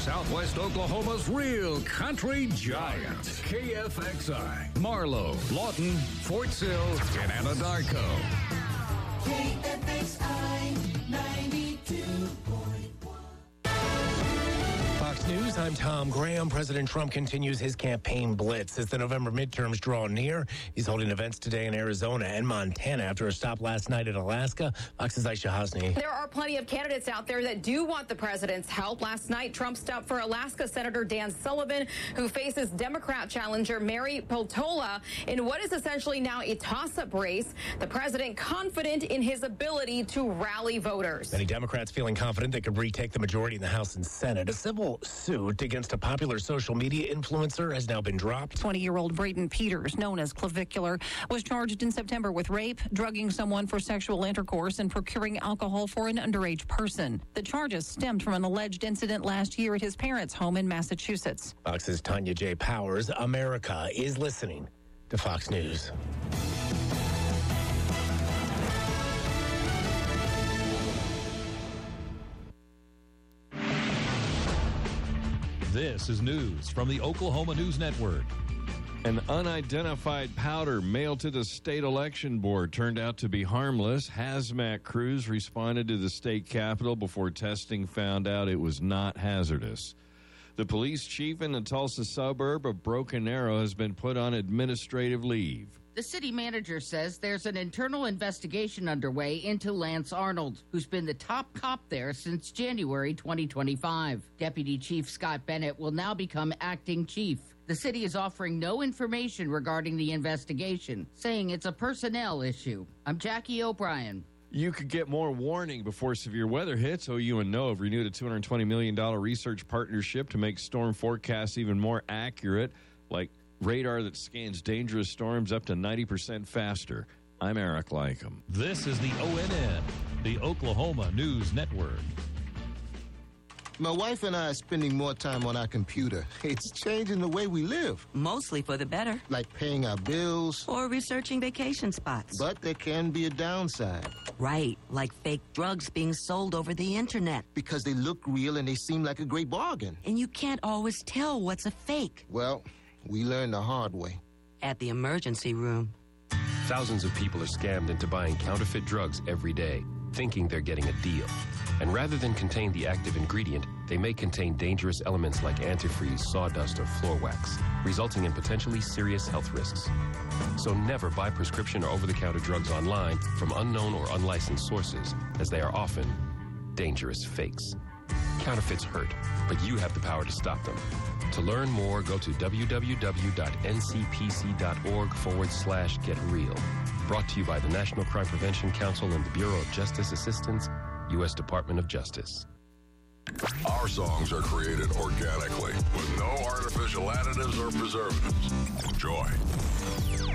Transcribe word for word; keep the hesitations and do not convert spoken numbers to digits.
Southwest Oklahoma's real country giant. K F X I, Marlow, Lawton, Fort Sill, and Anadarko. K F X I ninety-two point one. Fox News, I'm Tom Graham. President Trump continues his campaign blitz as the November midterms draw near. He's holding events today in Arizona and Montana after a stop last night in Alaska. Fox's Aisha Hasni. There are plenty of candidates out there that do want the president's help. Last night, Trump stopped for Alaska Senator Dan Sullivan, who faces Democrat challenger Mary Peltola in what is essentially now a toss-up race. The president confident in his ability to rally voters. Many Democrats feeling confident they could retake the majority in the House and Senate. A civil suit against a popular social media influencer has now been dropped. twenty-year-old Braden Peters, known as Clavicular, was charged in September with rape, drugging someone for sexual intercourse, and procuring alcohol for an underage person. The charges stemmed from an alleged incident last year at his parents' home in Massachusetts. Fox's Tanya J. Powers. America is listening to Fox News. This is news from the Oklahoma News Network. An unidentified powder mailed to the state election board turned out to be harmless. Hazmat crews responded to the state capitol before testing found out it was not hazardous. The police chief in the Tulsa suburb of Broken Arrow has been put on administrative leave. The city manager says there's an internal investigation underway into Lance Arnold, who's been the top cop there since January twenty twenty-five. Deputy Chief Scott Bennett will now become acting chief. The city is offering no information regarding the investigation, saying it's a personnel issue. I'm Jackie O'Brien. You could get more warning before severe weather hits. O U and NOAA have renewed a two hundred twenty million dollars research partnership to make storm forecasts even more accurate, like radar that scans dangerous storms up to ninety percent faster. I'm Eric Lycum. This is the O N N, the Oklahoma News Network. My wife and I are spending more time on our computer. It's changing the way we live. Mostly for the better. Like paying our bills. Or researching vacation spots. But there can be a downside. Right, like fake drugs being sold over the internet. Because they look real and they seem like a great bargain. And you can't always tell what's a fake. Well, we learned the hard way. At the emergency room. Thousands of people are scammed into buying counterfeit drugs every day, thinking they're getting a deal. And rather than contain the active ingredient, they may contain dangerous elements like antifreeze, sawdust, or floor wax, resulting in potentially serious health risks. So never buy prescription or over-the-counter drugs online from unknown or unlicensed sources, as they are often dangerous fakes. Counterfeits hurt, but you have the power to stop them. To learn more, go to www.ncpc.org forward slash get real. Brought to you by the National Crime Prevention Council and the Bureau of Justice Assistance, U S Department of Justice. Our songs are created organically with no artificial additives or preservatives. Enjoy.